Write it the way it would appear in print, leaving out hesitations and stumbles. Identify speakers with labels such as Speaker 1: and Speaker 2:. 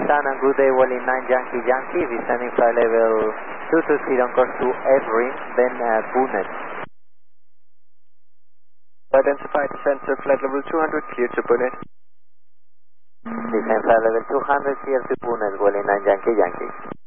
Speaker 1: Sun and good day, Wally 9 Yankee Yankee, descending flight level 220 on course to Evrim, then Boonet.
Speaker 2: Identify descent to flight level 200, clear to Boonet.
Speaker 1: Descend flight level 200, clear to Boonet, Wally 9 Yankee Yankee.